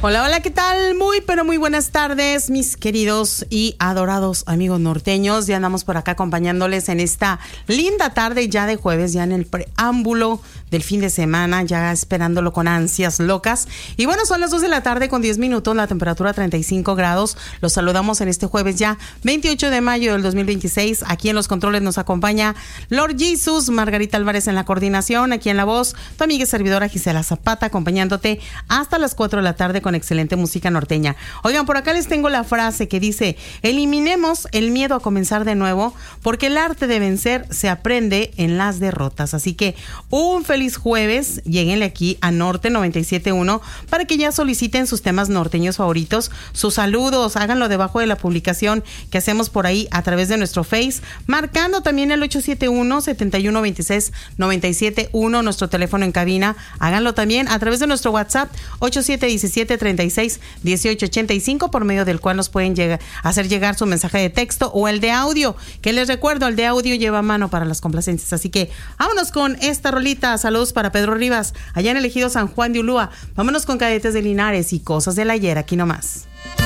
Hola, hola, ¿qué tal? Muy, pero muy buenas tardes, mis queridos y adorados amigos norteños. Ya andamos por acá acompañándoles en esta linda tarde ya de jueves, ya en el preámbulo del fin de semana, ya esperándolo con ansias locas. Y bueno, son las 2 de la tarde con 10 minutos, la temperatura 35 grados. Los saludamos en este jueves ya 28 de mayo del 2026. Aquí en los controles nos acompaña Lord Jesus, Margarita Álvarez en la coordinación, aquí en la voz, tu amiga y servidora Gisela Zapata, acompañándote hasta las 4 de la tarde con excelente música norteña. Oigan, por acá les tengo la frase que dice: eliminemos el miedo a comenzar de nuevo, porque el arte de vencer se aprende en las derrotas. Así que un feliz jueves, lléguenle aquí a Norte 97.1 para que ya soliciten sus temas norteños favoritos, sus saludos, háganlo debajo de la publicación que hacemos por ahí a través de nuestro Face, marcando también el 871-7126-971, nuestro teléfono en cabina. Háganlo también a través de nuestro WhatsApp 8717-36-1885, por medio del cual nos pueden hacer llegar su mensaje de texto o el de audio, que les recuerdo, el de audio lleva mano para las complacencias. Así que vámonos con esta rolita. Saludos para Pedro Rivas, allá en el ejido San Juan de Ulúa. Vámonos con Cadetes de Linares y Cosas del Ayer, aquí nomás.